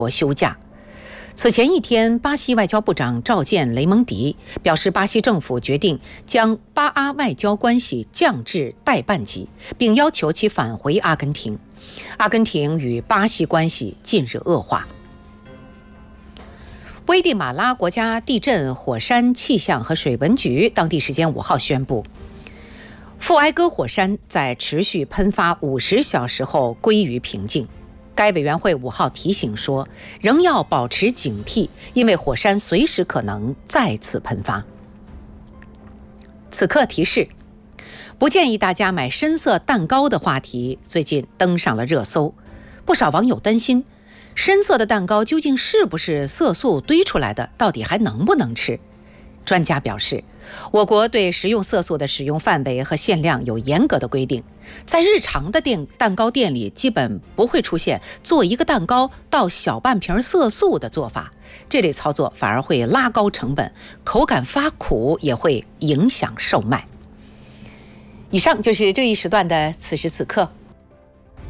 国休假。此前一天，巴西外交部长召见雷蒙迪，表示巴西政府决定将巴阿外交关系降至代办级，并要求其返回阿根廷。阿根廷与巴西关系近日恶化。危地马拉国家地震、火山气象和水文局当地时间5号宣布，富埃哥火山在持续喷发50小时后归于平静。该委员会5号提醒说，仍要保持警惕，因为火山随时可能再次喷发。此刻提示：不建议大家买深色蛋糕的话题最近登上了热搜。不少网友担心，深色的蛋糕究竟是不是色素堆出来的，到底还能不能吃？专家表示，我国对食用色素的使用范围和限量有严格的规定，在日常的蛋糕店里基本不会出现做一个蛋糕倒小半瓶色素的做法，这类操作反而会拉高成本，口感发苦，也会影响售卖。以上就是这一时段的此时此刻。